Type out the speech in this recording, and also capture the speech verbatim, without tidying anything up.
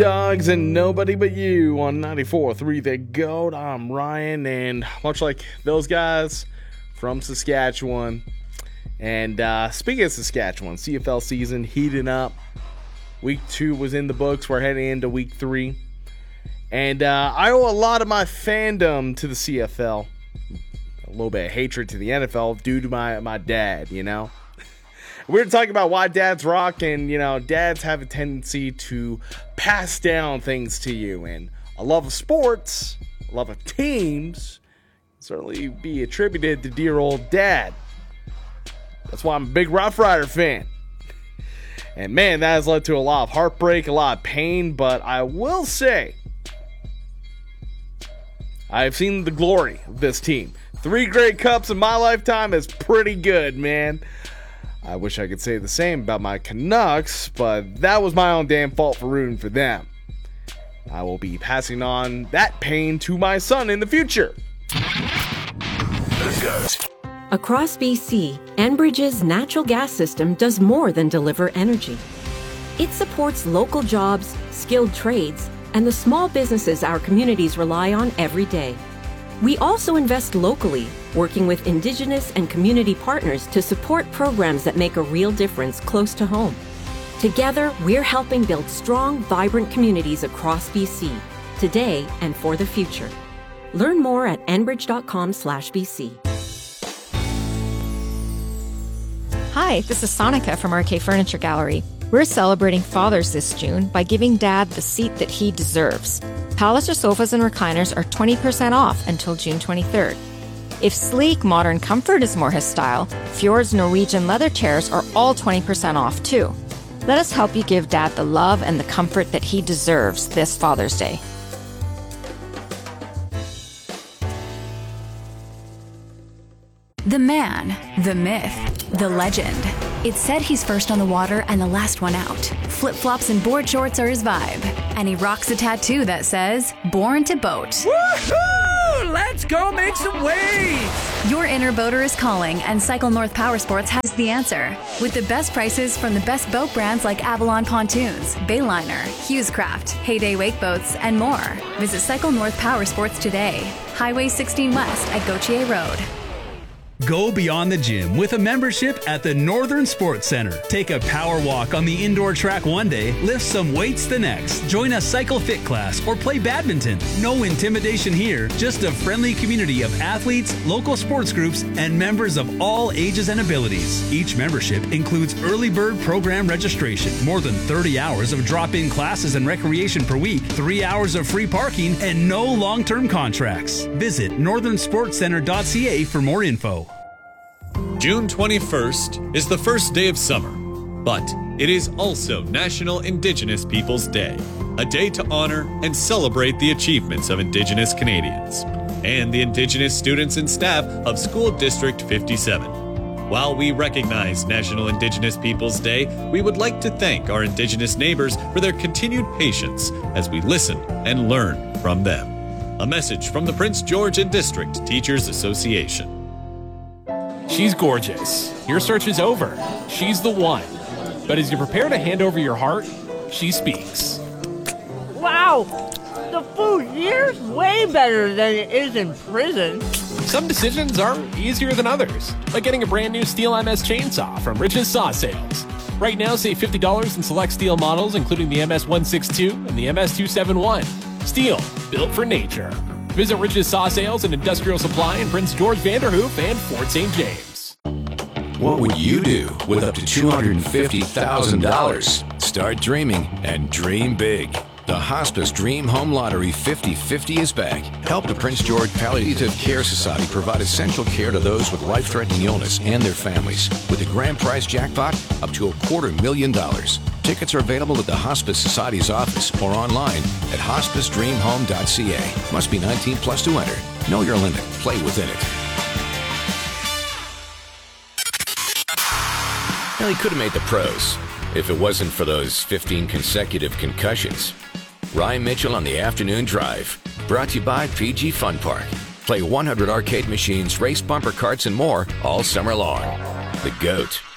Dogs and nobody but you on ninety-four point three The Goat. I'm Ryan, and much like those guys from Saskatchewan, and uh, speaking of Saskatchewan, C F L season heating up. Week two was in the books. We're heading into week three, and uh, I owe a lot of my fandom to the C F L, a little bit of hatred to the N F L due to my my dad. You know. We're talking about why dads rock, and, you know, dads have a tendency to pass down things to you. And a love of sports, a love of teams, certainly be attributed to dear old dad. That's why I'm a big Rough Rider fan. And, man, that has led to a lot of heartbreak, a lot of pain. But I will say, I've seen the glory of this team. Three Grey Cups in my lifetime is pretty good, man. I wish I could say the same about my Canucks, but that was my own damn fault for rooting for them. I will be passing on that pain to my son in the future. Across B C, Enbridge's natural gas system does more than deliver energy. It supports local jobs, skilled trades, and the small businesses our communities rely on every day. We also invest locally, working with Indigenous and community partners to support programs that make a real difference close to home. Together, we're helping build strong, vibrant communities across B C, today and for the future. Learn more at enbridge.com slash BC. Hi, this is Sonica from R K Furniture Gallery. We're celebrating Father's this June by giving Dad the seat that he deserves. Palliser sofas and recliners are twenty percent off until June twenty-third. If sleek, modern comfort is more his style, Fjord's Norwegian leather chairs are all twenty percent off too. Let us help you give Dad the love and the comfort that he deserves this Father's Day. The man, the myth, the legend. It's said he's first on the water and the last one out. Flip-flops and board shorts are his vibe. And he rocks a tattoo that says, Born to Boat. Woohoo! Let's go make some waves! Your inner boater is calling, and Cycle North Power Sports has the answer. With the best prices from the best boat brands like Avalon Pontoons, Bayliner, Hughescraft, Heyday Wake Boats, and more. Visit Cycle North Power Sports today. Highway sixteen West at Gautier Road. Go beyond the gym with a membership at the Northern Sports Center. Take a power walk on the indoor track one day, lift some weights the next, join a cycle fit class, or play badminton. No intimidation here, just a friendly community of athletes, local sports groups, and members of all ages and abilities. Each membership includes early bird program registration, more than thirty hours of drop-in classes and recreation per week, three hours of free parking, and no long-term contracts. Visit northern sports center dot c a for more info. June twenty-first is the first day of summer, but it is also National Indigenous Peoples Day, a day to honor and celebrate the achievements of Indigenous Canadians and the Indigenous students and staff of School District fifty-seven. While we recognize National Indigenous Peoples Day, we would like to thank our Indigenous neighbors for their continued patience as we listen and learn from them. A message from the Prince George and District Teachers Association. She's gorgeous. Your search is over. She's the one. But as you prepare to hand over your heart, she speaks. Wow! The food here's way better than it is in prison. Some decisions are easier than others, like getting a brand new Steel M S chainsaw from Rich's Saw Sales. Right now, save fifty dollars in select Steel models, including the M S one sixty-two and the M S two seventy-one. Steel, built for nature. Visit Rich's Saw Sales and Industrial Supply in Prince George, Vanderhoof, and Fort Saint James. What would you do with up to two hundred fifty thousand dollars? Start dreaming and dream big. The Hospice Dream Home Lottery fifty fifty is back. Help the Prince George Palliative Care Society provide essential care to those with life-threatening illness and their families. With the grand prize jackpot up to a quarter million dollars. Tickets are available at the Hospice Society's office or online at hospice dream home dot c a. Must be nineteen plus to enter. Know your limit. Play within it. Well, he could have made the pros if it wasn't for those fifteen consecutive concussions. Ryan Mitchell on the afternoon drive. Brought to you by P G Fun Park. Play one hundred arcade machines, race bumper carts, and more all summer long. The GOAT.